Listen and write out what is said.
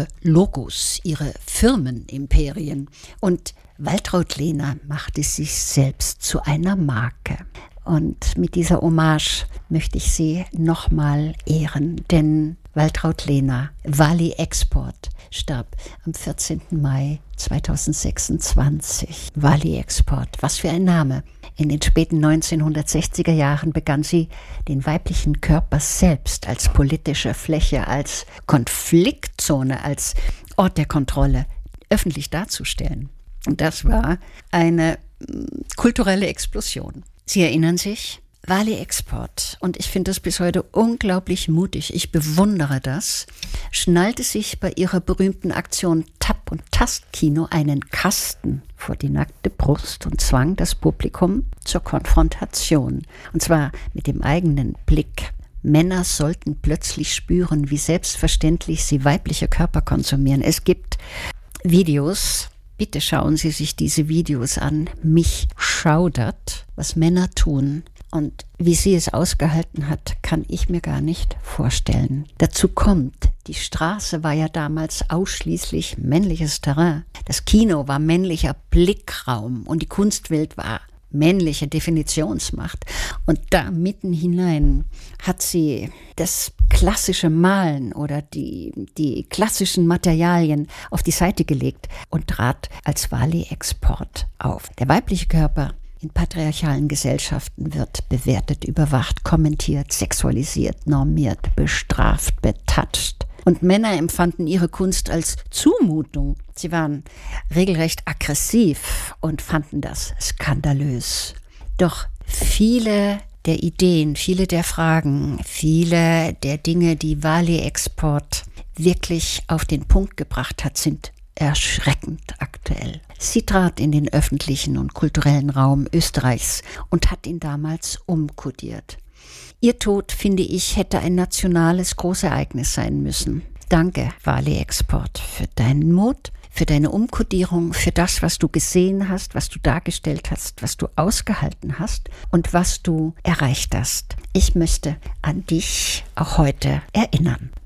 ihre Logos, ihre Firmenimperien. Und Waltraud Lehner machte sich selbst zu einer Marke. Und mit dieser Hommage möchte ich sie nochmal ehren, denn Waltraud Lehner, Wally Export, starb am 14. Mai 2026. Wally Export, was für ein Name. In den späten 1960er Jahren begann sie, den weiblichen Körper selbst als politische Fläche, als Konfliktzone, als Ort der Kontrolle öffentlich darzustellen. Und das war eine kulturelle Explosion. Sie erinnern sich? Wally Export, und ich finde das bis heute unglaublich mutig, ich bewundere das, schnallte sich bei ihrer berühmten Aktion Tap- und Tastkino einen Kasten vor die nackte Brust und zwang das Publikum zur Konfrontation. Und zwar mit dem eigenen Blick. Männer sollten plötzlich spüren, wie selbstverständlich sie weibliche Körper konsumieren. Es gibt Videos. Bitte schauen Sie sich diese Videos an. Mich schaudert, was Männer tun. Und wie sie es ausgehalten hat, kann ich mir gar nicht vorstellen. Dazu kommt, die Straße war ja damals ausschließlich männliches Terrain. Das Kino war männlicher Blickraum und die Kunstwelt war männliche Definitionsmacht. Und da mitten hinein hat sie das klassische Malen oder die klassischen Materialien auf die Seite gelegt und trat als Wally Export auf. Der weibliche Körper in patriarchalen Gesellschaften wird bewertet, überwacht, kommentiert, sexualisiert, normiert, bestraft, betatscht. Und Männer empfanden ihre Kunst als Zumutung. Sie waren regelrecht aggressiv und fanden das skandalös. Doch viele der Ideen, viele der Fragen, viele der Dinge, die Wally Export wirklich auf den Punkt gebracht hat, sind erschreckend aktuell. Sie trat in den öffentlichen und kulturellen Raum Österreichs und hat ihn damals umkodiert. Ihr Tod, finde ich, hätte ein nationales Großereignis sein müssen. Danke, Wally Export, für deinen Mut, für deine Umkodierung, für das, was du gesehen hast, was du dargestellt hast, was du ausgehalten hast und was du erreicht hast. Ich möchte an dich auch heute erinnern.